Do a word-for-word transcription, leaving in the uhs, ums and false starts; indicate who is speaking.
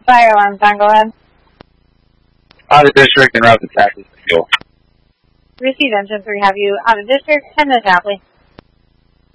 Speaker 1: Fire alarm sign, go ahead.
Speaker 2: Out of district and route to taxis to fuel.
Speaker 1: Receive engine three, have you out of district, ten minutes out, please.